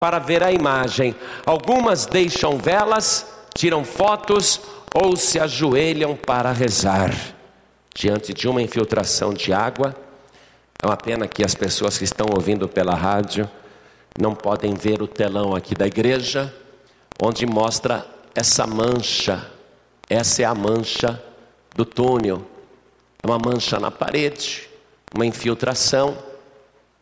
para ver a imagem. Algumas deixam velas, tiram fotos ou se ajoelham para rezar diante de uma infiltração de água. É uma pena que as pessoas que estão ouvindo pela rádio não podem ver o telão aqui da igreja, onde mostra essa mancha. Essa é a mancha do túnel. É uma mancha na parede, uma infiltração.